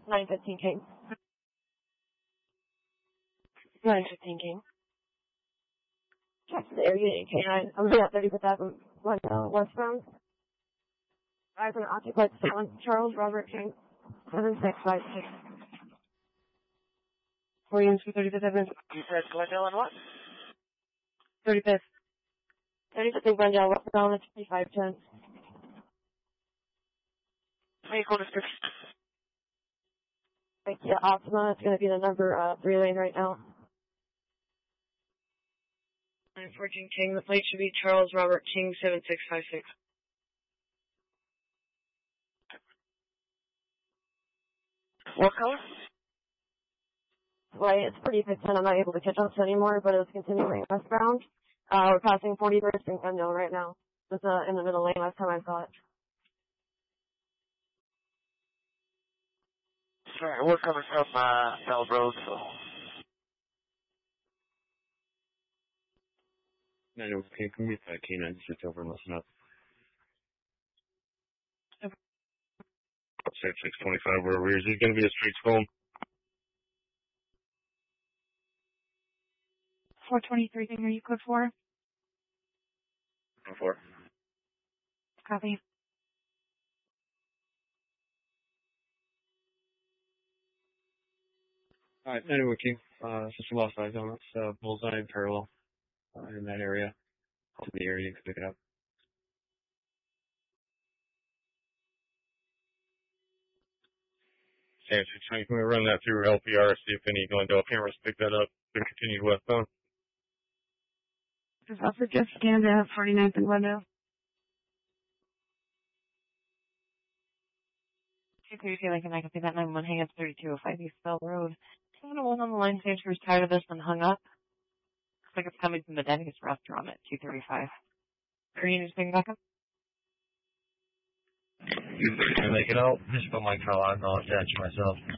915 King. 915 King. Check the area, K9. I'm going to 30 with that westbound. Eyes on occupied someone. Charles Robert King. 7656. 4 units for 35th Avenue. You said Glendale and what? 35th. 35th and Glendale, westbound, it's 3510. Vehicle description. Yeah, Optima, it's going to be the number 3 lane right now. 914 King, the plate should be Charles Robert King 7656. What color? White, it's pretty fixed, I'm not able to catch up to anymore, but it's continuing westbound. We're passing 41st and Glendale right now. It's in the middle lane last time I saw it. Sorry, we're coming from Bell Road, so. No, okay, can we get that K9 switch over and listen up? 625, where we're, is it going to be a straight phone? 423 King, are you code 4? 4. Copy. Alright, anyway, King, Sister Lost Eyes on us, bullseye and parallel, in that area. In the area, you can pick it up. Okay, so can we run that through LPR, see if any Glendale cameras pick that up to continue westbound? This also just scanned at 49th and Glendale. 232 Lincoln, I can see that 91 hang up 3205 East Bell Road. 201 on the line, station was tired of this and hung up. Looks like it's coming from the Denny's restaurant at 235. Are you just picking back up? Can I make it out? Just put my car on, I'll attach myself.